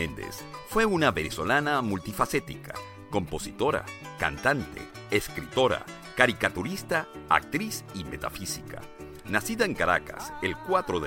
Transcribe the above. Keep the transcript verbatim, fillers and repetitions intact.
Méndez fue una venezolana multifacética, compositora, cantante, escritora, caricaturista, actriz y metafísica. Nacida en Caracas el cuatro de